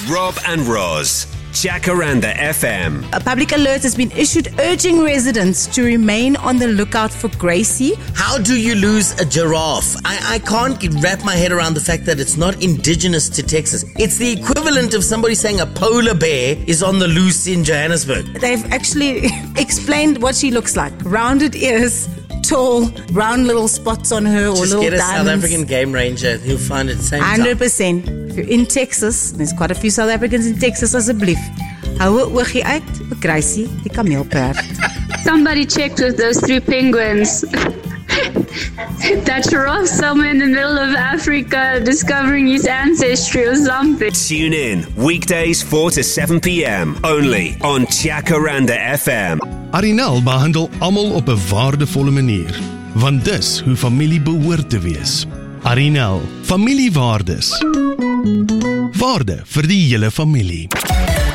Rob and Roz, Jacaranda FM. A public alert has been issued urging residents to remain on the lookout for Gracie. How do you lose a giraffe? I can't wrap my head around the fact that it's not indigenous to Texas. It's the equivalent of somebody saying a polar bear is on the loose in Johannesburg. They've actually explained what she looks like. Rounded ears, tall, brown little spots on her, or Just little get a diamonds. South African game ranger, he'll find it same time. 100%. If you're in Texas, there's quite a few South Africans in Texas, asseblief. Hou 'n oogie uit vir Gracie, die kameelperd. Somebody checked with those 3 penguins. That giraffe somewhere in the middle of Africa discovering his ancestry or something. Tune in weekdays 4 to 7 p.m. only on Jacaranda FM. Arinel behandel almal op 'n waardevolle manier, want dis hoe familie behoort te wees. Arinel, familiewaardes. Waarde vir die hele familie.